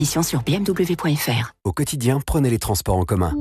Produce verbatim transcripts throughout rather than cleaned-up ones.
Mission sur b m w point f r. Au quotidien, prenez les transports en commun.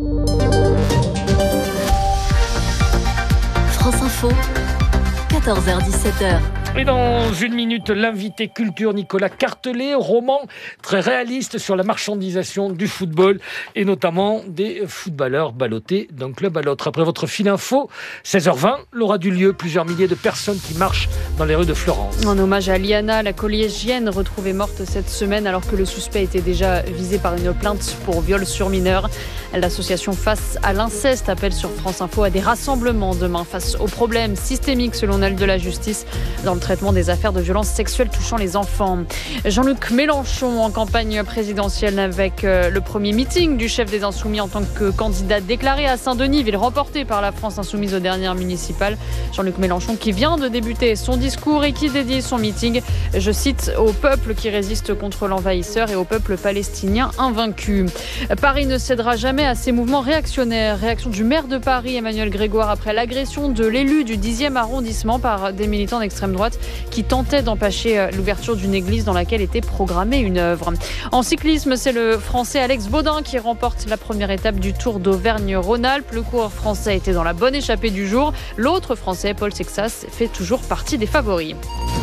France Info, quatorze heures dix-sept heures. Et dans une minute, l'invité culture Nicolas Cartelet, roman très réaliste sur la marchandisation du football et notamment des footballeurs ballottés d'un club à l'autre. Après votre fil info, seize heures vingt, l'aura du lieu, plusieurs milliers de personnes qui marchent dans les rues de Florence. En hommage à Liana, la collégienne retrouvée morte cette semaine alors que le suspect était déjà visé par une plainte pour viol sur mineur. L'association Face à l'inceste appelle sur France Info à des rassemblements demain face aux problèmes systémiques selon elle de la justice dans le traitement des affaires de violences sexuelles touchant les enfants. Jean-Luc Mélenchon en campagne présidentielle avec le premier meeting du chef des Insoumis en tant que candidat déclaré à Saint-Denis, ville remportée par la France Insoumise aux dernières municipales. Jean-Luc Mélenchon qui vient de débuter son discours et qui dédie son meeting, je cite, au peuple qui résiste contre l'envahisseur et au peuple palestinien invaincu. Paris ne cédera jamais à ces mouvements réactionnaires. Réaction du maire de Paris, Emmanuel Grégoire, après l'agression de l'élu du dixième arrondissement par des militants d'extrême droite qui tentaient d'empêcher l'ouverture d'une église dans laquelle était programmée une œuvre. En cyclisme, c'est le Français Alex Baudin qui remporte la première étape du Tour d'Auvergne-Rhône-Alpes. Le coureur français était dans la bonne échappée du jour. L'autre Français, Paul Sexas, fait toujours partie des favoris.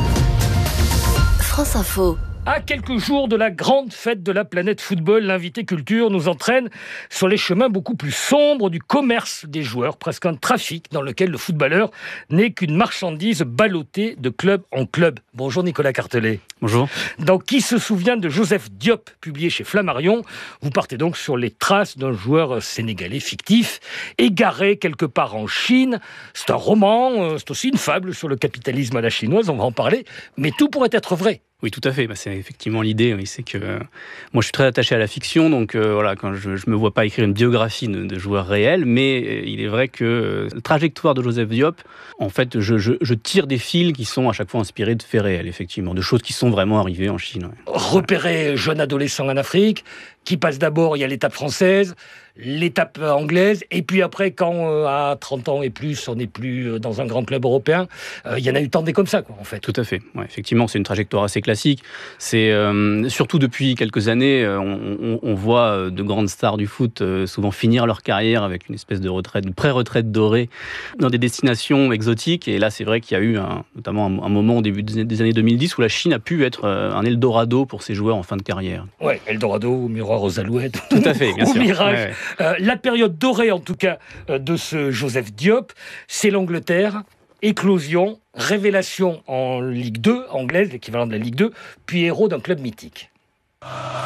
France Info. À quelques jours de la grande fête de la planète football, l'invité culture nous entraîne sur les chemins beaucoup plus sombres du commerce des joueurs, presque un trafic dans lequel le footballeur n'est qu'une marchandise ballottée de club en club. Bonjour Nicolas Cartelet. Bonjour. Dans Qui se souvient de Joseph Diop, publié chez Flammarion, vous partez donc sur les traces d'un joueur sénégalais fictif, égaré quelque part en Chine. C'est un roman, c'est aussi une fable sur le capitalisme à la chinoise, on va en parler, mais tout pourrait être vrai. Oui, tout à fait. Bah, c'est effectivement l'idée. Oui, c'est que euh, moi, je suis très attaché à la fiction, donc euh, voilà, quand je, je me vois pas écrire une biographie de, de joueurs réels, mais euh, il est vrai que euh, la trajectoire de Joseph Diop, en fait, je, je, je tire des fils qui sont à chaque fois inspirés de faits réels, effectivement, de choses qui sont vraiment arrivées en Chine. Ouais. Repéré jeune adolescent en Afrique, qui passe d'abord, il y a l'étape française, l'étape anglaise, et puis après, quand euh, à trente ans et plus, on n'est plus dans un grand club européen, euh, il y en a eu tant des comme ça, quoi, en fait. Tout à fait. Ouais, effectivement, c'est une trajectoire assez classique. C'est euh, surtout depuis quelques années, euh, on, on, on voit de grandes stars du foot euh, souvent finir leur carrière avec une espèce de retraite, de pré-retraite dorée dans des destinations exotiques. Et là, c'est vrai qu'il y a eu un, notamment un, un moment au début des années deux mille dix où la Chine a pu être euh, un Eldorado pour ses joueurs en fin de carrière. Ouais, Eldorado, miroir aux alouettes. Tout à fait, bien ou sûr. Mirage. Ouais, ouais. Euh, la période dorée, en tout cas, euh, de ce Joseph Diop, c'est l'Angleterre. Éclosion, révélation en Ligue deux, anglaise, l'équivalent de la Ligue deux, puis héros d'un club mythique.